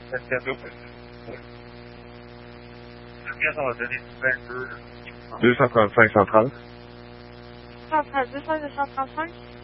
Interview. Combien ça va donner 22? 235, 130. 113, 235.